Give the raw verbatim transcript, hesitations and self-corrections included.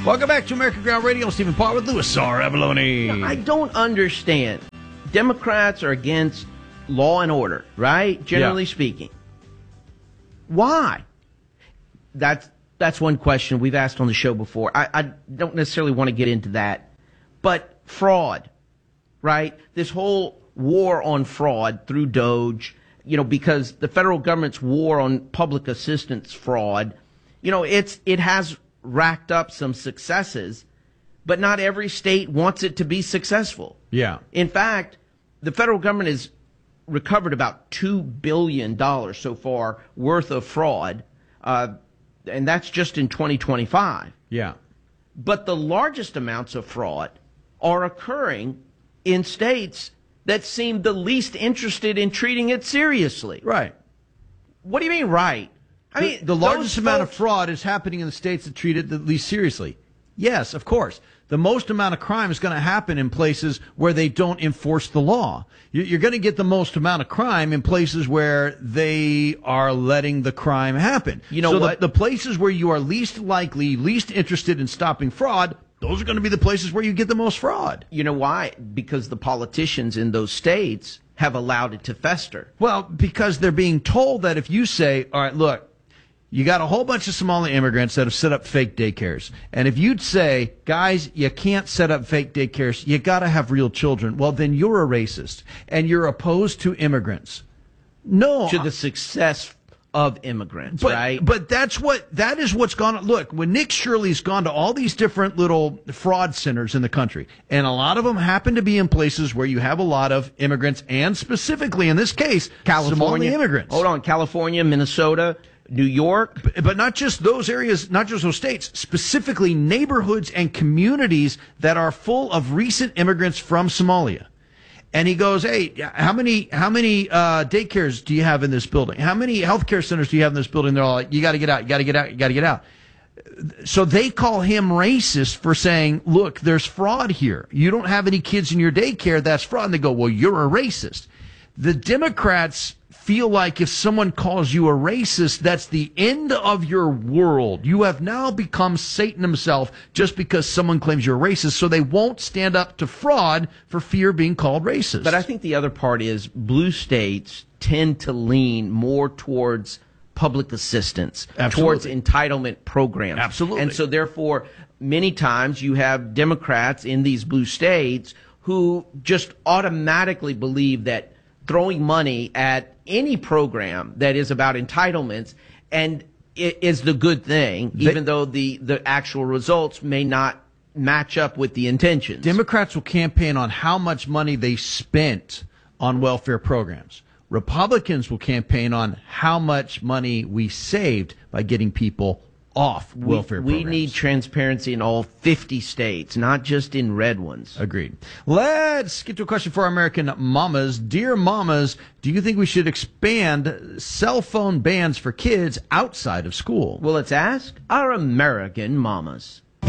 Welcome back to American Ground Radio. Stephen Parr with Louis R. Abalone. No, I don't understand. Democrats are against law and order, right? Generally Yeah. speaking. Why? That's that's one question we've asked on the show before. I, I don't necessarily want to get into that. But fraud, right? This whole war on fraud through Doge, you know, because the federal government's war on public assistance fraud, you know, it's it has racked up some successes, but not every state wants it to be successful. Yeah. In fact, the federal government has recovered about two billion dollars so far worth of fraud, uh, and that's just in twenty twenty-five. Yeah. But the largest amounts of fraud are occurring in states that seem the least interested in treating it seriously. Right. What do you mean, right? I the, mean, the largest those amount of folks- fraud is happening in the states that treat it the least seriously. Yes, of course. The most amount of crime is going to happen in places where they don't enforce the law. You- You're going to get the most amount of crime in places where they are letting the crime happen. You know so what? The, the places where you are least likely, least interested in stopping fraud, those are going to be the places where you get the most fraud. You know why? Because the politicians in those states have allowed it to fester. Well, because they're being told that if you say, all right, look, you got a whole bunch of Somali immigrants that have set up fake daycares. And if you'd say, guys, you can't set up fake daycares, you got to have real children, well, then you're a racist and you're opposed to immigrants. No. To the success of immigrants, But, right? but that's what, that is what's gone on. Look, when Nick Shirley's gone to all these different little fraud centers in the country, and a lot of them happen to be in places where you have a lot of immigrants, and specifically in this case, Somali immigrants. Hold on, California, Minnesota, New York. But, but not just those areas, not just those states, specifically neighborhoods and communities that are full of recent immigrants from Somalia. And he goes, hey, how many how many uh, daycares do you have in this building? How many healthcare centers do you have in this building? They're all like, you got to get out, you got to get out, you got to get out. So they call him racist for saying, look, there's fraud here. You don't have any kids in your daycare, that's fraud. And they go, well, you're a racist. The Democrats feel like if someone calls you a racist, that's the end of your world. You have now become Satan himself just because someone claims you're a racist, so they won't stand up to fraud for fear of being called racist. But I think the other part is blue states tend to lean more towards public assistance, Absolutely. towards entitlement programs. Absolutely. And so therefore, many times you have Democrats in these blue states who just automatically believe that throwing money at any program that is about entitlements and it is the good thing, They, even though the, the actual results may not match up with the intentions. Democrats will campaign on how much money they spent on welfare programs. Republicans will campaign on how much money we saved by getting people off welfare we, we programs. need transparency in all fifty states, not just in red ones. Agreed. Let's get to a question for our American mamas. Dear mamas, do you think we should expand cell phone bans for kids outside of school? Well, let's ask our American mamas.